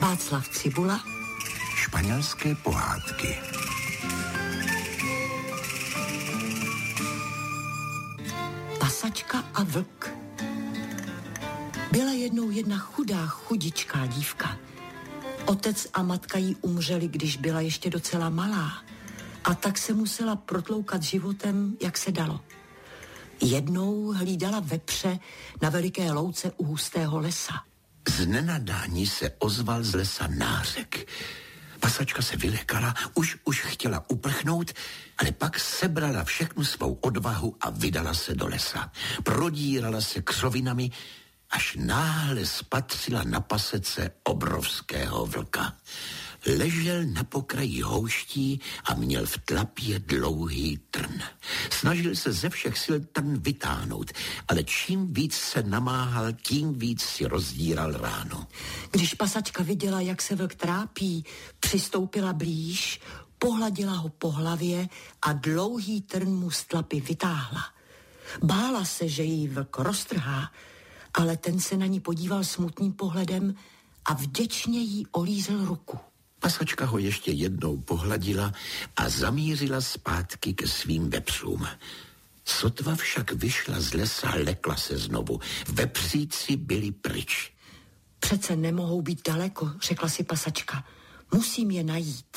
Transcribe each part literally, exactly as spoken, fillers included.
Václav Cibula. Španělské pohádky. Pasačka a vlk. Byla jednou jedna chudá, chudičká dívka. Otec a matka jí umřeli, když byla ještě docela malá, a tak se musela protloukat životem, jak se dalo. Jednou hlídala vepře na veliké louce u hustého lesa. Z nenadání se ozval z lesa nářek. Pasačka se vylekala, už už chtěla uprchnout, ale pak sebrala všechnu svou odvahu a vydala se do lesa. Prodírala se křovinami, až náhle spatřila na pasece obrovského vlka. Ležel na pokraji houští a měl v tlapě dlouhý trn. Snažil se ze všech sil trn vytáhnout, ale čím víc se namáhal, tím víc si rozdíral ránu. Když pasačka viděla, jak se vlk trápí, přistoupila blíž, pohladila ho po hlavě a dlouhý trn mu z tlapy vytáhla. Bála se, že jí vlk roztrhá, ale ten se na ní podíval smutným pohledem a vděčně jí olízl ruku. Pasačka ho ještě jednou pohladila a zamířila zpátky ke svým vepřům. Sotva však vyšla z lesa, lekla se znovu. Vepříci byli pryč. Přece nemohou být daleko, řekla si pasačka. Musím je najít.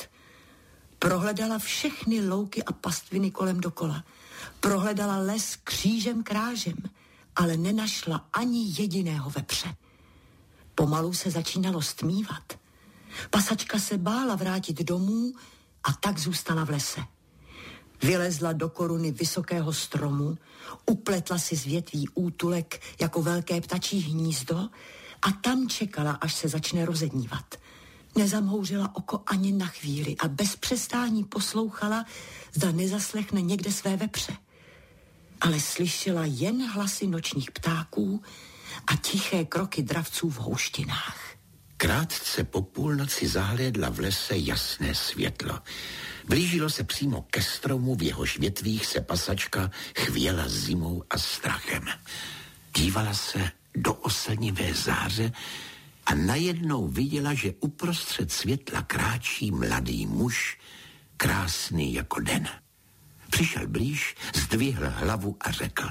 Prohledala všechny louky a pastviny kolem dokola. Prohledala les křížem krážem, ale nenašla ani jediného vepře. Pomalu se začínalo stmívat. Pasačka se bála vrátit domů a tak zůstala v lese. Vylezla do koruny vysokého stromu, upletla si z větví útulek jako velké ptačí hnízdo a tam čekala, až se začne rozednívat. Nezamhouřila oko ani na chvíli a bez přestání poslouchala, zda nezaslechne někde své vepře. Ale slyšela jen hlasy nočních ptáků a tiché kroky dravců v houštinách. Krátce po půlnoci zahlédla v lese jasné světlo. Blížilo se přímo ke stromu, v jehož větvích se pasačka chvěla zimou a strachem. Dívala se do oslnivé záře a najednou viděla, že uprostřed světla kráčí mladý muž, krásný jako den. Přišel blíž, zdvihl hlavu a řekl: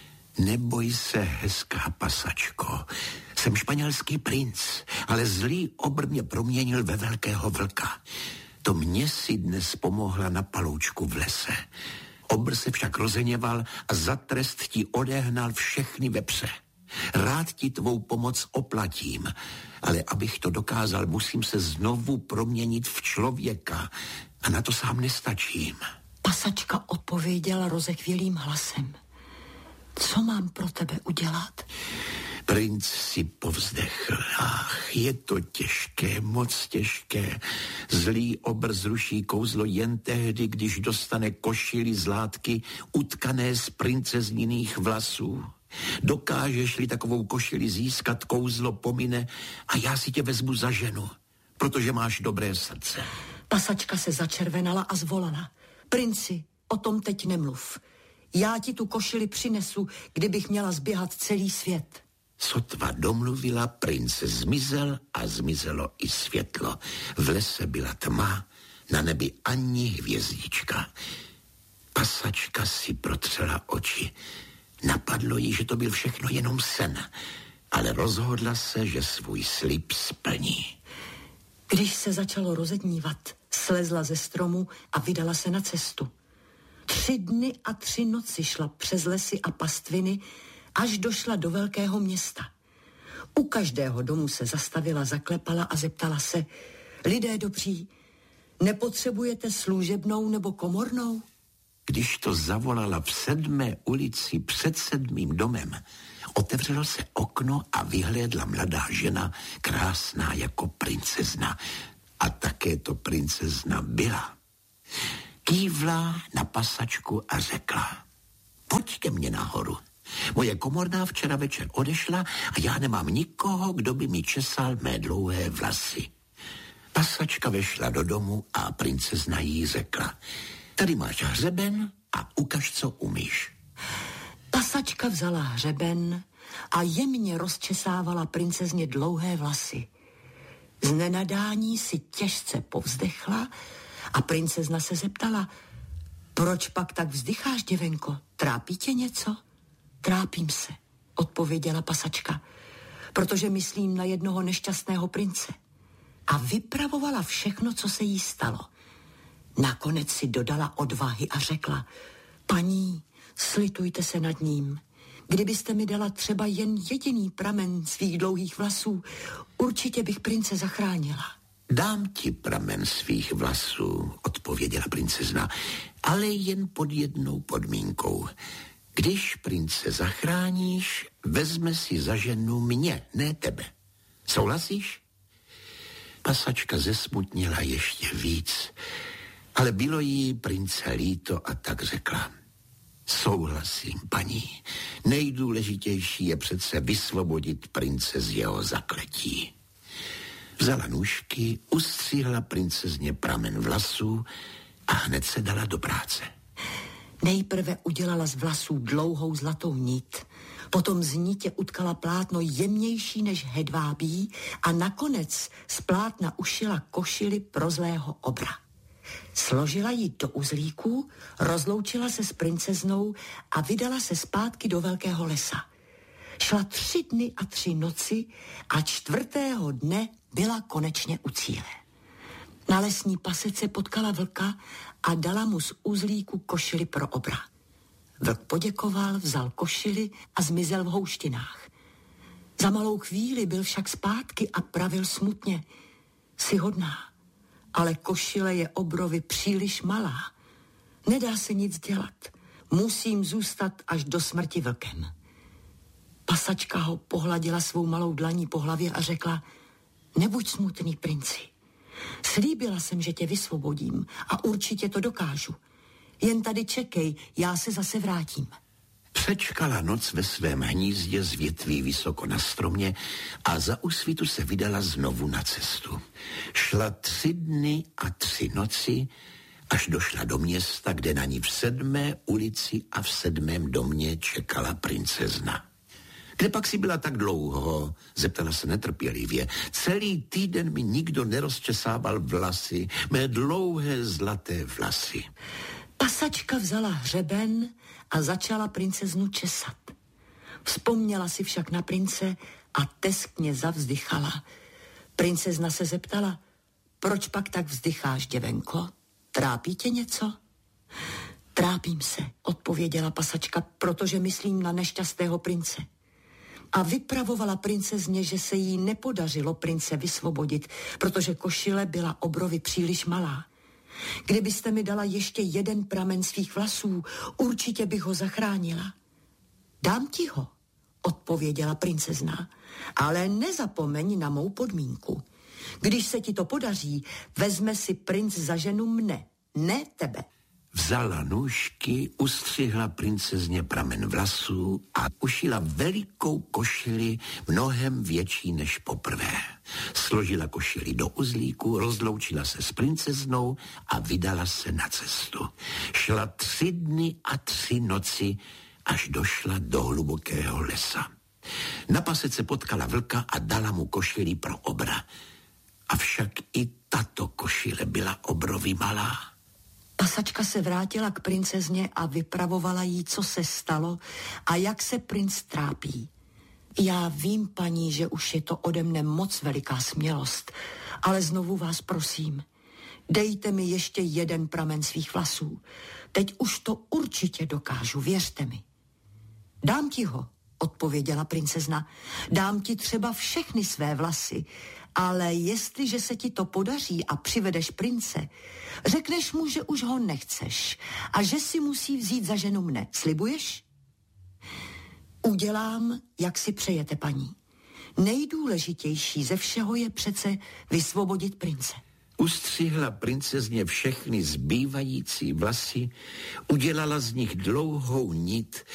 Neboj se, hezká pasačko, jsem španělský princ, ale zlý obr mě proměnil ve velkého vlka. To mě si dnes pomohla na paloučku v lese. Obr se však rozeněval a za trest ti odehnal všechny vepře. Rád ti tvou pomoc oplatím, ale abych to dokázal, musím se znovu proměnit v člověka a na to sám nestačím. Pasačka odpověděla rozechvělým hlasem: Co mám pro tebe udělat? Princ si povzdechl. Ach, je to těžké, moc těžké. Zlý obr zruší kouzlo jen tehdy, když dostane košili z látky utkané z princezniných vlasů. Dokážeš-li takovou košili získat, kouzlo pomine a já si tě vezmu za ženu, protože máš dobré srdce. Pasačka se začervenala a zvolala: Princi, o tom teď nemluv. Já ti tu košili přinesu, kdybych měla zběhat celý svět. Sotva domluvila, princ zmizel a zmizelo i světlo. V lese byla tma, na nebi ani hvězdička. Pasačka si protřela oči. Napadlo jí, že to byl všechno jenom sen, ale rozhodla se, že svůj slib splní. Když se začalo rozednívat, slezla ze stromu a vydala se na cestu. Tři dny a tři noci šla přes lesy a pastviny, až došla do velkého města. U každého domu se zastavila, zaklepala a zeptala se: Lidé dobří, nepotřebujete služebnou nebo komornou? Když to zavolala v sedmé ulici před sedmým domem, otevřelo se okno a vyhlédla mladá žena, krásná jako princezna. A také to princezna byla. Kývla na pasačku a řekla: Pojď ke mně nahoru. Moje komorná včera večer odešla a já nemám nikoho, kdo by mi česal mé dlouhé vlasy. Pasačka vešla do domu a princezna jí řekla: Tady máš hřeben a ukaž, co umíš. Pasačka vzala hřeben a jemně rozčesávala princezně dlouhé vlasy. Z nenadání si těžce povzdechla a princezna se zeptala: proč pak tak vzdycháš, děvenko? Trápí tě něco? Trápím se, odpověděla pasačka, protože myslím na jednoho nešťastného prince. A vypravovala všechno, co se jí stalo. Nakonec si dodala odvahy a řekla: paní, slitujte se nad ním. Kdybyste mi dala třeba jen jediný pramen svých dlouhých vlasů, určitě bych prince zachránila. Dám ti pramen svých vlasů, odpověděla princezna, ale jen pod jednou podmínkou. Když prince zachráníš, vezme si za ženu mě, ne tebe. Souhlasíš? Pasačka zesmutnila ještě víc, ale bylo jí prince líto a tak řekla: souhlasím, paní. Nejdůležitější je přece vysvobodit prince z jeho zakletí. Vzala nůžky, ustřihla princezně pramen vlasů a hned se dala do práce. Nejprve udělala z vlasů dlouhou zlatou nit, potom z nitě utkala plátno jemnější než hedvábí a nakonec z plátna ušila košili pro zlého obra. Složila ji do uzlíků, rozloučila se s princeznou a vydala se zpátky do velkého lesa. Šla tři dny a tři noci a čtvrtého dne byla konečně u cíle. Na lesní pasece potkala vlka a dala mu z uzlíku košili pro obra. Vlk poděkoval, vzal košili a zmizel v houštinách. Za malou chvíli byl však zpátky a pravil smutně: jsi hodná, ale košile je obrovi příliš malá. Nedá se nic dělat. Musím zůstat až do smrti vlkem. Pasačka ho pohladila svou malou dlaní po hlavě a řekla: nebuď smutný, princi. Slíbila jsem, že tě vysvobodím a určitě to dokážu. Jen tady čekej, já se zase vrátím. Přečkala noc ve svém hnízdě z větví vysoko na stromě a za úsvitu se vydala znovu na cestu. Šla tři dny a tři noci, až došla do města, kde na ní v sedmé ulici a v sedmém domě čekala princezna. Kde pak si byla tak dlouho? Zeptala se netrpělivě. Celý týden mi nikdo nerozčesával vlasy, mé dlouhé zlaté vlasy. Pasačka vzala hřeben a začala princeznu česat. Vzpomněla si však na prince a teskně zavzdychala. Princezna se zeptala: proč pak tak vzdycháš, děvenko? Trápí tě něco? Trápím se, odpověděla pasačka, protože myslím na nešťastného prince. A vypravovala princezně, že se jí nepodařilo prince vysvobodit, protože košile byla obrovi příliš malá. Kdybyste mi dala ještě jeden pramen svých vlasů, určitě bych ho zachránila. Dám ti ho, odpověděla princezna, ale nezapomeň na mou podmínku. Když se ti to podaří, vezme si princ za ženu mne, ne tebe. Vzala nůžky, ustřihla princezně pramen vlasů a ušila velikou košili, mnohem větší než poprvé. Složila košili do uzlíku, rozloučila se s princeznou a vydala se na cestu. Šla tři dny a tři noci, až došla do hlubokého lesa. Na pasece potkala vlka a dala mu košili pro obra. Avšak i tato košile byla obrovi malá. Pasačka se vrátila k princezně a vypravovala jí, co se stalo a jak se princ trápí. Já vím, paní, že už je to ode mne moc veliká smělost, ale znovu vás prosím, dejte mi ještě jeden pramen svých vlasů. Teď už to určitě dokážu, věřte mi. Dám ti ho, odpověděla princezna. Dám ti třeba všechny své vlasy, ale jestliže se ti to podaří a přivedeš prince, řekneš mu, že už ho nechceš a že si musí vzít za ženu mne. Slibuješ? Udělám, jak si přejete, paní. Nejdůležitější ze všeho je přece vysvobodit prince. Ustřihla princezně všechny zbývající vlasy, udělala z nich dlouhou nit